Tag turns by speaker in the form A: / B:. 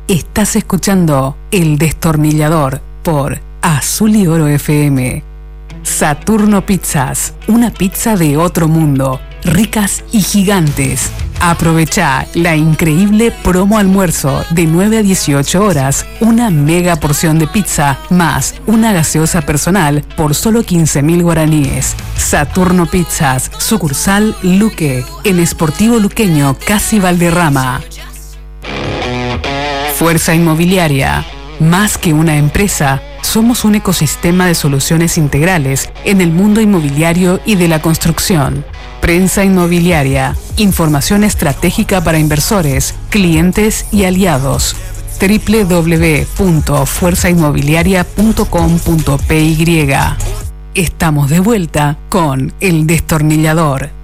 A: Estás escuchando El Destornillador por Azul y Oro FM. Saturno Pizzas, una pizza de otro mundo, ricas y gigantes. Aprovechá la increíble promo almuerzo de 9 a 18 horas, una mega porción de pizza más una gaseosa personal por solo 15.000 guaraníes. Saturno Pizzas, sucursal Luque, en Sportivo Luqueño, casi Valderrama. Fuerza Inmobiliaria, más que una empresa, somos un ecosistema de soluciones integrales en el mundo inmobiliario y de la construcción. Prensa Inmobiliaria, información estratégica para inversores, clientes y aliados. www.fuerzainmobiliaria.com.py. Estamos de vuelta con El Destornillador.